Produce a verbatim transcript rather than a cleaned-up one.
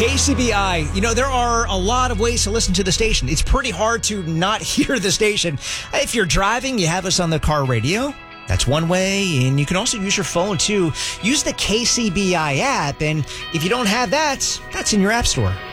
K C B I. You know, there are a lot of ways to listen to the station. It's pretty hard to not hear the station. If you're driving, you have us on the car radio. That's one way. And you can also use your phone, too. Use the K C B I app. And if you don't have that, that's in your app store.